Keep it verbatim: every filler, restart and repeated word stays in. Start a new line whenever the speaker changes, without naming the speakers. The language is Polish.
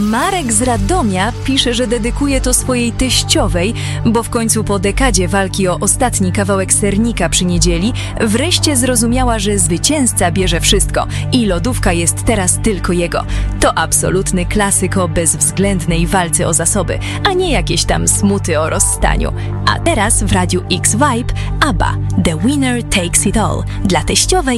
Marek z Radomia pisze, że dedykuje to swojej teściowej, bo w końcu po dekadzie walki o ostatni kawałek sernika przy niedzieli wreszcie zrozumiała, że zwycięzca bierze wszystko i lodówka jest teraz tylko jego. To absolutny klasyk o bezwzględnej walce o zasoby, a nie jakieś tam smuty o rozstaniu. A teraz w Radiu X Vibe ABBA The Winner Takes It All dla teściowej